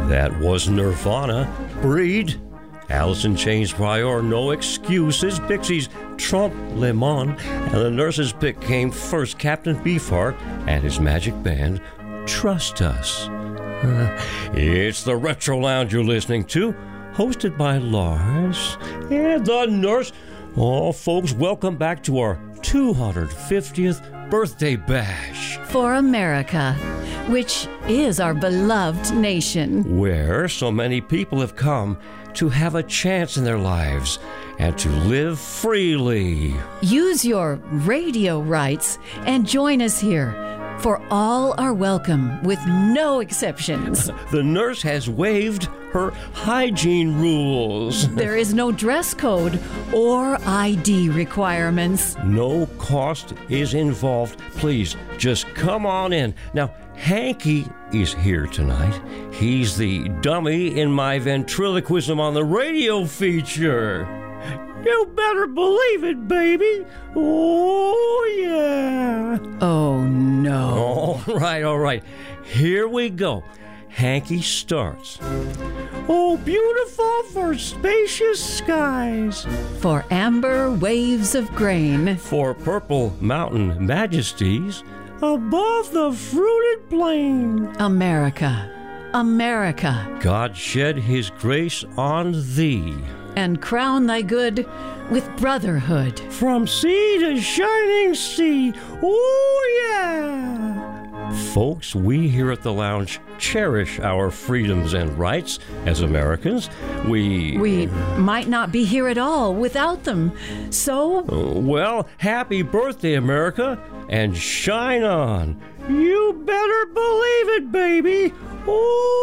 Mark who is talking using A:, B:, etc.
A: That was Nirvana. Breed. Alice in Chains Prior, No Excuses. Pixies, Trompe Le Monde. And the Nurses' pick came first. Captain Beefheart and his magic band, Trust Us. It's the Retro Lounge you're listening to, hosted by Lars and the Nurse. Oh, folks, welcome back to our 250th birthday bash.
B: For America, which is our beloved nation.
A: Where so many people have come to have a chance in their lives and to live freely.
B: Use your radio rights and join us here. For all are welcome, with no exceptions.
A: The Nurse has waived her hygiene rules.
B: There is no dress code or ID requirements.
A: No cost is involved. Please, just come on in. Now, Hanky is here tonight. He's the dummy in my ventriloquism on the radio feature. You better believe it, baby. Oh, yeah.
B: Oh, no.
A: All right. Here we go. Hanky starts. Oh, beautiful for spacious skies.
B: For amber waves of grain.
A: For purple mountain majesties. Above the fruited plain.
B: America, America.
A: God shed his grace on thee.
B: And crown thy good with brotherhood.
A: From sea to shining sea. Oh, yeah. Folks, we here at the Lounge cherish our freedoms and rights as Americans. We
B: might not be here at all without them. So...
A: well, happy birthday, America, and shine on. You better believe it, baby.